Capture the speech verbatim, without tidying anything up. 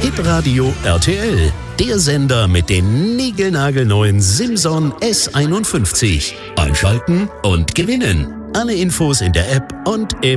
Hitradio R T L, der Sender mit den niegelnagelneuen Simson S einundfünfzig. Einschalten und gewinnen. Alle Infos in der App und im